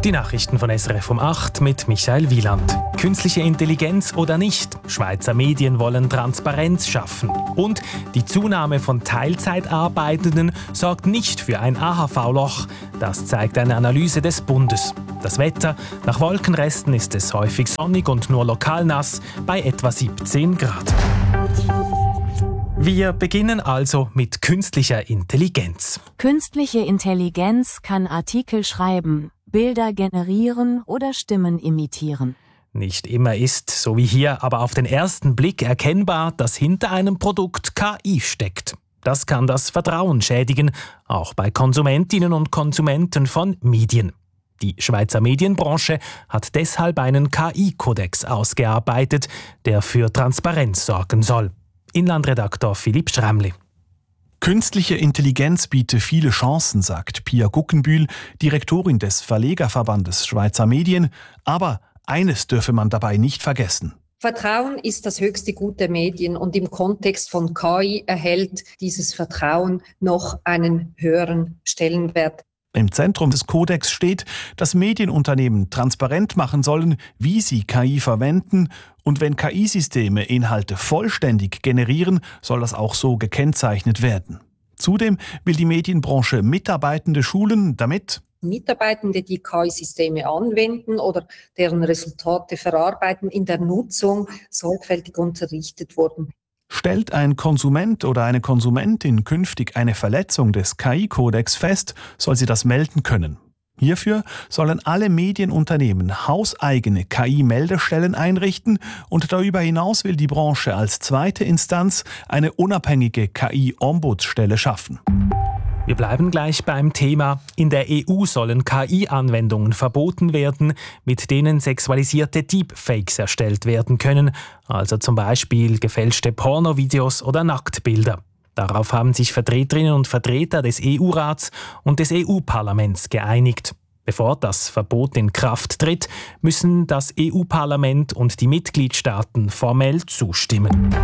Die Nachrichten von SRF um 8 mit Michael Wieland. Künstliche Intelligenz oder nicht? Schweizer Medien wollen Transparenz schaffen. Und die Zunahme von Teilzeitarbeitenden sorgt nicht für ein AHV-Loch. Das zeigt eine Analyse des Bundes. Das Wetter: Nach Wolkenresten ist es häufig sonnig und nur lokal nass bei etwa 17 Grad. Wir beginnen also mit künstlicher Intelligenz. Künstliche Intelligenz kann Artikel schreiben, Bilder generieren oder Stimmen imitieren. Nicht immer ist, so wie hier, aber auf den ersten Blick erkennbar, dass hinter einem Produkt KI steckt. Das kann das Vertrauen schädigen, auch bei Konsumentinnen und Konsumenten von Medien. Die Schweizer Medienbranche hat deshalb einen KI-Kodex ausgearbeitet, der für Transparenz sorgen soll. Inlandredaktor Philipp Schramli. Künstliche Intelligenz biete viele Chancen, sagt Pia Guggenbühl, Direktorin des Verlegerverbandes Schweizer Medien. Aber eines dürfe man dabei nicht vergessen. Vertrauen ist das höchste Gut der Medien und im Kontext von KI erhält dieses Vertrauen noch einen höheren Stellenwert. Im Zentrum des Kodex steht, dass Medienunternehmen transparent machen sollen, wie sie KI verwenden. Und wenn KI-Systeme Inhalte vollständig generieren, soll das auch so gekennzeichnet werden. Zudem will die Medienbranche Mitarbeitende schulen, damit Mitarbeitende, die KI-Systeme anwenden oder deren Resultate verarbeiten, in der Nutzung sorgfältig unterrichtet wurden. Stellt ein Konsument oder eine Konsumentin künftig eine Verletzung des KI-Kodex fest, soll sie das melden können. Hierfür sollen alle Medienunternehmen hauseigene KI-Meldestellen einrichten und darüber hinaus will die Branche als zweite Instanz eine unabhängige KI-Ombudsstelle schaffen. Wir bleiben gleich beim Thema. In der EU sollen KI-Anwendungen verboten werden, mit denen sexualisierte Deepfakes erstellt werden können, also zum Beispiel gefälschte Pornovideos oder Nacktbilder. Darauf haben sich Vertreterinnen und Vertreter des EU-Rats und des EU-Parlaments geeinigt. Bevor das Verbot in Kraft tritt, müssen das EU-Parlament und die Mitgliedstaaten formell zustimmen.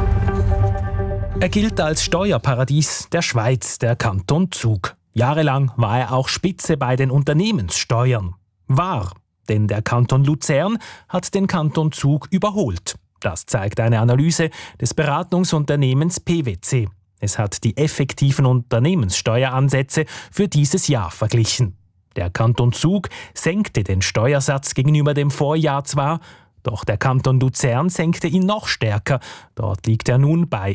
Er gilt als Steuerparadies der Schweiz, der Kanton Zug. Jahrelang war er auch Spitze bei den Unternehmenssteuern. War, denn der Kanton Luzern hat den Kanton Zug überholt. Das zeigt eine Analyse des Beratungsunternehmens PwC. Es hat die effektiven Unternehmenssteueransätze für dieses Jahr verglichen. Der Kanton Zug senkte den Steuersatz gegenüber dem Vorjahr zwar, doch der Kanton Luzern senkte ihn noch stärker. Dort liegt er nun bei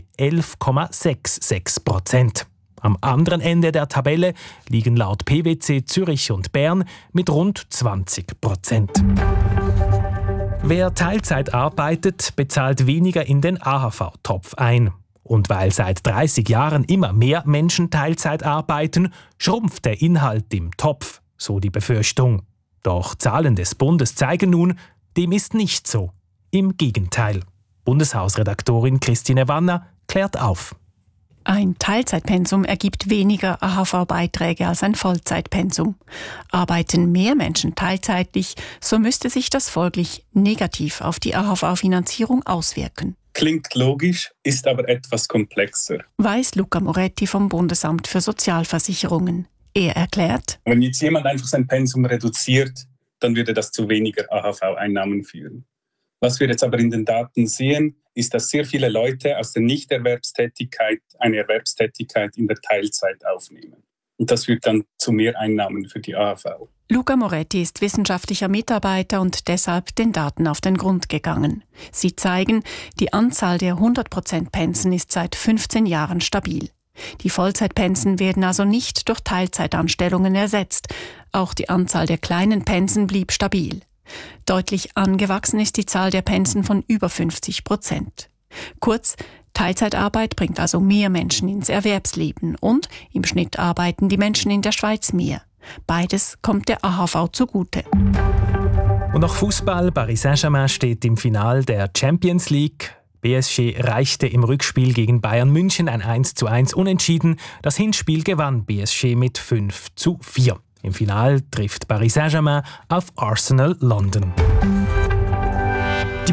11,66%. Am anderen Ende der Tabelle liegen laut PwC Zürich und Bern mit rund 20%. Wer Teilzeit arbeitet, bezahlt weniger in den AHV-Topf ein. Und weil seit 30 Jahren immer mehr Menschen Teilzeit arbeiten, schrumpft der Inhalt im Topf, so die Befürchtung. Doch Zahlen des Bundes zeigen nun, dem ist nicht so. Im Gegenteil. Bundeshausredaktorin Christine Wanner klärt auf. Ein Teilzeitpensum ergibt weniger AHV-Beiträge als ein Vollzeitpensum. Arbeiten mehr Menschen teilzeitlich, so müsste sich das folglich negativ auf die AHV-Finanzierung auswirken. Klingt logisch, ist aber etwas komplexer. Weiß Luca Moretti vom Bundesamt für Sozialversicherungen. Er erklärt: Wenn jetzt jemand einfach sein Pensum reduziert, dann würde das zu weniger AHV-Einnahmen führen. Was wir jetzt aber in den Daten sehen, ist, dass sehr viele Leute aus der Nichterwerbstätigkeit eine Erwerbstätigkeit in der Teilzeit aufnehmen. Und das führt dann zu mehr Einnahmen für die AHV. Luca Moretti ist wissenschaftlicher Mitarbeiter und deshalb den Daten auf den Grund gegangen. Sie zeigen, die Anzahl der 100% Pensen ist seit 15 Jahren stabil. Die Vollzeitpensen werden also nicht durch Teilzeitanstellungen ersetzt. Auch die Anzahl der kleinen Pensen blieb stabil. Deutlich angewachsen ist die Zahl der Pensen von über 50%. Kurz, Teilzeitarbeit bringt also mehr Menschen ins Erwerbsleben und im Schnitt arbeiten die Menschen in der Schweiz mehr. Beides kommt der AHV zugute. Und noch Fußball. Paris Saint-Germain steht im Finale der Champions League. PSG reichte im Rückspiel gegen Bayern München ein 1:1 Unentschieden. Das Hinspiel gewann PSG mit 5:4. Im Finale trifft Paris Saint-Germain auf Arsenal London. Die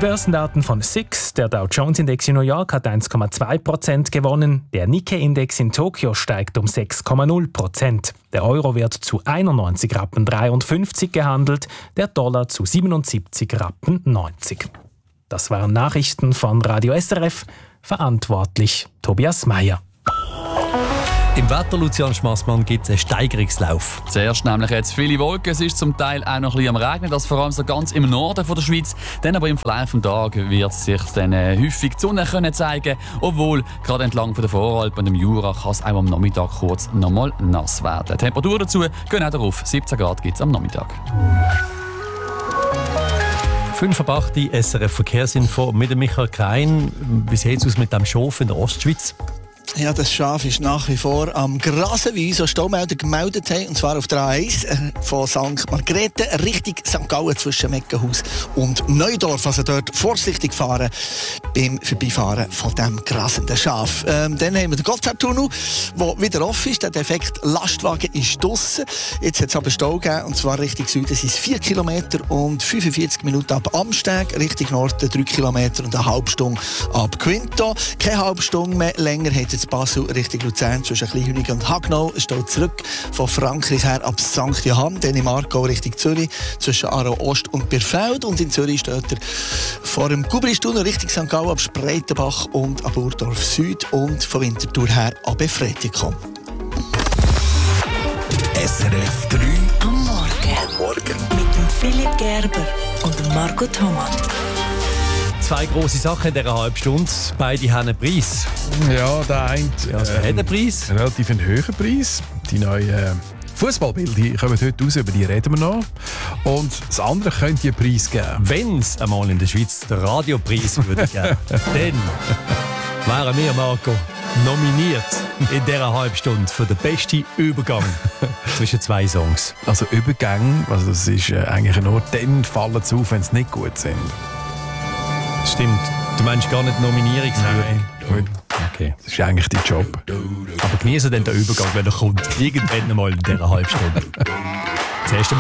Börsendaten von SIX. Der Dow Jones Index in New York hat 1,2% gewonnen. Der Nikkei-Index in Tokio steigt um 6,0%. Der Euro wird zu 91,53 Rappen gehandelt, der Dollar zu 77,90 Rappen. Das waren Nachrichten von Radio SRF. Verantwortlich Tobias Meyer. Im Wetter, Lucian Schmassmann, gibt es einen Steigerungslauf. Zuerst nämlich jetzt viele Wolken. Es ist zum Teil auch noch ein bisschen am Regnen, das vor allem so ganz im Norden von der Schweiz. Dann aber im Verlauf des Tages wird sich dann häufig die Sonne können zeigen, obwohl gerade entlang von der Voralpen und dem Jura kann es auch am Nachmittag kurz nochmal nass werden. Die Temperatur dazu gehen auch darauf. 17 Grad gibt es am Nachmittag. 5:08 SRF Verkehrsinfo mit Michael Krein. Wie sieht es aus mit dem Schaf in der Ostschweiz? Ja, das Schaf ist nach wie vor am Grasen, wie uns so Staumelder gemeldet haben, und zwar auf der A1 von St. Margrethe Richtung St. Gallen zwischen Meckenhaus und Neudorf. Also dort vorsichtig fahren beim Vorbeifahren von dem grasenden Schaf. Dann haben wir den Gotthardtunnel, der wieder offen ist. Der defekte Lastwagen ist draussen. Jetzt hat es aber Stau gegeben, und zwar Richtung Süden sind es 4 Kilometer und 45 Minuten ab Amsteg, Richtung Norden 3 Kilometer und eine halbe Stunde ab Quinto. Keine halbe Stunde mehr, länger hat jetzt Basel Richtung Luzern zwischen Kleinhünigen und Hagnau. Es steht zurück von Frankreich her ab St. Johann, dann im Aargau Richtung Zürich zwischen Aarau Ost und Birfeld, und in Zürich steht er vor dem Gubristunnel Richtung St. Gallen ab Spreitenbach und ab Urdorf Süd und von Winterthur her ab Befreitigung. SRF 3 am Morgen. Mit dem Philipp Gerber und dem Marco Thomas. Zwei grosse Sachen in dieser halben Stunde. Beide haben einen Preis. Ja, der eine hat einen Preis. Relativ einen höheren Preis. Die neuen Fußballbilder, die kommen heute raus, über die reden wir noch. Und das andere könnte einen Preis geben. Wenn es einmal in der Schweiz den Radiopreis würde geben, dann wären wir, Marco, nominiert in dieser halben Stunde für den besten Übergang zwischen zwei Songs. Also Übergänge, also das ist eigentlich nur dann fallen sie auf, wenn sie nicht gut sind. Stimmt. Du meinst gar nicht Nominierungswürdig? Nein. Okay. Das ist eigentlich dein Job. Aber genieße dann den Übergang, wenn er kommt. Irgendwann einmal in dieser halben Stunde. Zuerst einmal